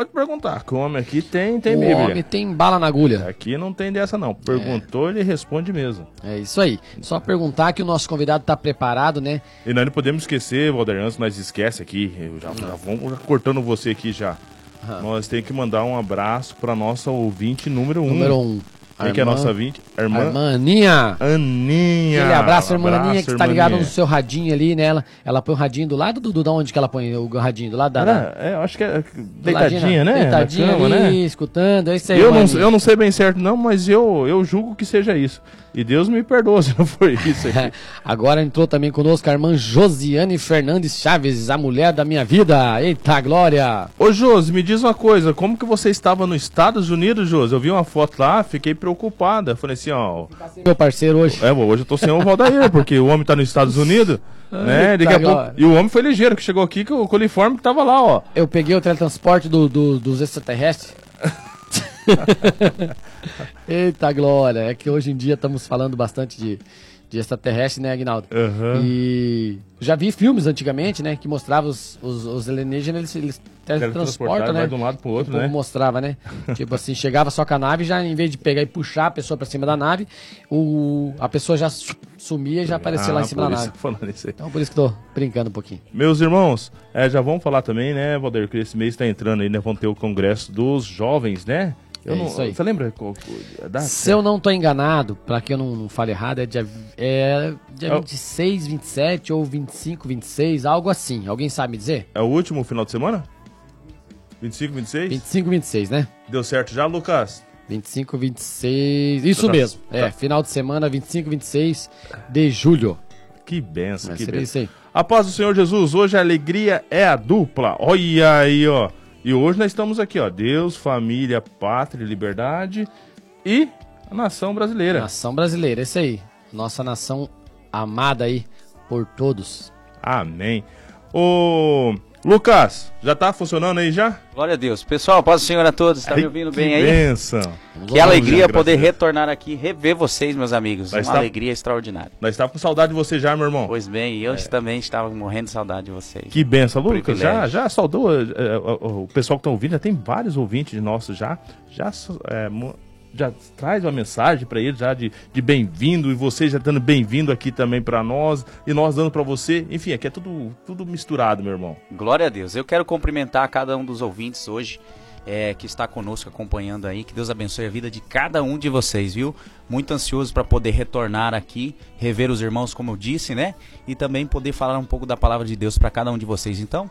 pode perguntar, que o homem aqui tem O Bíblia. homem tem bala na agulha. Aqui não tem dessa não, perguntou, ele responde mesmo. É isso aí. Só perguntar que o nosso convidado tá preparado, né? E nós não podemos esquecer, Valder, antes nós esquece aqui, já vamos cortando você aqui já. Nós temos que mandar um abraço para nossa ouvinte número 1. Número 1. Quem que é a nossa ouvinte? Irmã Aninha. Aninha. Aquele abraço, irmã Aninha, que está ligado Aninha. no seu radinho ali, né? Ela põe o radinho do lado da onde que ela põe o radinho? Do lado da... Eu acho que é do deitadinha, ladinho, né? Deitadinha Na cama, ali, né? escutando. É isso aí, Eu não sei bem certo não, mas eu julgo que seja isso. E Deus me perdoa se não for isso aqui. Agora entrou também conosco a irmã Josiane Fernandes Chaves, a mulher da minha vida. Eita, glória! Ô, Josi, me diz uma coisa, como que você estava nos Estados Unidos, Josi? Eu vi uma foto lá, fiquei preocupada. Falei assim, ó... Meu parceiro hoje. Hoje eu tô sem o Valdair, porque o homem tá nos Estados Unidos, né? Daqui a pouco... E o homem foi ligeiro, que chegou aqui com o coliforme que tava lá, ó. Eu peguei o teletransporte dos extraterrestres. Eita, glória. É que hoje em dia estamos falando bastante de extraterrestre, né, Aguinaldo? E já vi filmes antigamente, né, que mostravam os alienígenas, eles teletransportam, né? Vai de um lado pro outro, né? Mostrava, né? Tipo assim, chegava só com a nave, já em vez de pegar e puxar a pessoa pra cima da nave, a pessoa já sumia e já aparecia lá em cima da nave. Falando isso aí. Então por isso que tô brincando um pouquinho. Meus irmãos, já vamos falar também, né, Valdir, que esse mês tá entrando aí, né, vão ter o congresso dos jovens, né? Isso aí. Você lembra a data? Se eu não tô enganado, pra que eu não fale errado, é dia 26, 27 ou 25, 26, algo assim. Alguém sabe me dizer? É o último final de semana? 25, 26? 25, 26, né? Deu certo já, Lucas? 25, 26, isso mesmo. Final de semana, 25, 26 de julho. Que benção, que benção. Isso aí. A paz do Senhor Jesus, hoje a alegria é a dupla. Olha aí, ó. E hoje nós estamos aqui, ó, Deus, família, pátria, liberdade e a nação brasileira. Nação brasileira, isso aí. Nossa nação amada aí por todos. Amém. Ô, Lucas, já tá funcionando aí já? Glória a Deus. Pessoal, paz do Senhor a todos. Tá me ouvindo bem aí? Bênção. Que alegria poder retornar aqui, rever vocês, meus amigos. Uma alegria extraordinária. Nós estávamos com saudade de você já, meu irmão. Pois bem, eu também estava morrendo de saudade de vocês. Que benção, Lucas. Já saudou o pessoal que está ouvindo, já tem vários ouvintes nossos já traz uma mensagem para eles já de bem-vindo, e você já dando bem-vindo aqui também para nós, e nós dando para você. Enfim, aqui é tudo misturado, meu irmão. Glória a Deus. Eu quero cumprimentar cada um dos ouvintes hoje que está conosco acompanhando aí. Que Deus abençoe a vida de cada um de vocês, viu? Muito ansioso para poder retornar aqui, rever os irmãos, como eu disse, né? E também poder falar um pouco da palavra de Deus para cada um de vocês. Então,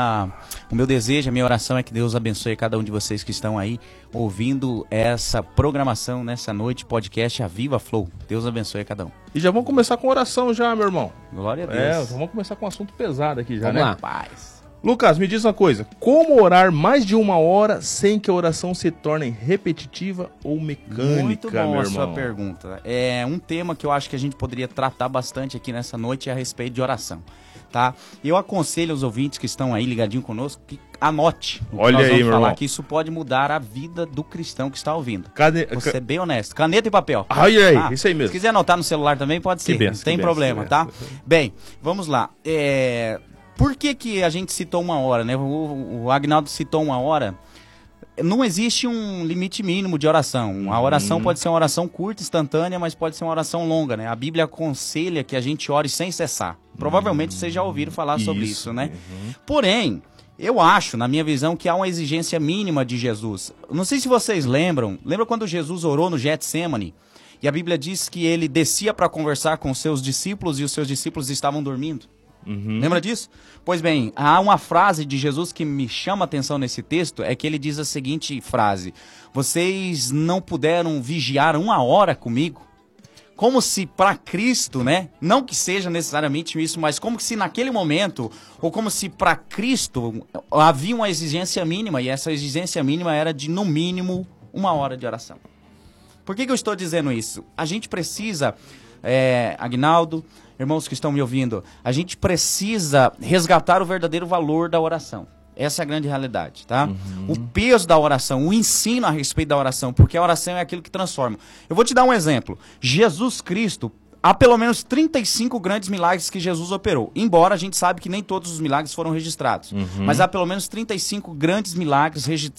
o meu desejo, a minha oração é que Deus abençoe cada um de vocês que estão aí ouvindo essa programação nessa noite, podcast A Viva Flow. Deus abençoe a cada um. E já vamos começar com oração já, meu irmão. Glória a Deus. Vamos começar com um assunto pesado aqui já, vamos né? lá. Paz. Lucas, me diz uma coisa, como orar mais de 1 hora sem que a oração se torne repetitiva ou mecânica, Muito bom meu a irmão? sua pergunta. É um tema que eu acho que a gente poderia tratar bastante aqui nessa noite a respeito de oração, tá? Eu aconselho aos ouvintes que estão aí ligadinho conosco que anote o que Olha nós aí, vamos meu falar, irmão. que isso pode mudar a vida do cristão que está ouvindo. Vou ser bem honesto. Caneta e papel. Olha aí, isso aí mesmo. Se quiser anotar no celular também, pode ser. benção, não tem que problema, benção, tá? Bem, vamos lá. Por que a gente citou 1 hora, né? O Agnaldo citou 1 hora. Não existe um limite mínimo de oração. A oração pode ser uma oração curta, instantânea, mas pode ser uma oração longa, né? A Bíblia aconselha que a gente ore sem cessar. Provavelmente vocês já ouviram falar sobre isso, né? Porém, eu acho, na minha visão, que há uma exigência mínima de Jesus. Não sei se vocês lembram. Lembra quando Jesus orou no Getsemane? E a Bíblia diz que ele descia para conversar com os seus discípulos e os seus discípulos estavam dormindo. Lembra disso? Pois bem, há uma frase de Jesus que me chama a atenção nesse texto, é que ele diz a seguinte frase: vocês não puderam vigiar 1 hora comigo? Como se para Cristo, né? Não que seja necessariamente isso, mas como se naquele momento, ou como se para Cristo havia uma exigência mínima, e essa exigência mínima era de no mínimo 1 hora de oração. Por que eu estou dizendo isso? A gente precisa, Agnaldo, irmãos que estão me ouvindo, a gente precisa resgatar o verdadeiro valor da oração. Essa é a grande realidade, tá? O peso da oração, o ensino a respeito da oração, porque a oração é aquilo que transforma. Eu vou te dar um exemplo. Jesus Cristo, há pelo menos 35 grandes milagres que Jesus operou. Embora a gente sabe que nem todos os milagres foram registrados. Mas há pelo menos 35 grandes milagres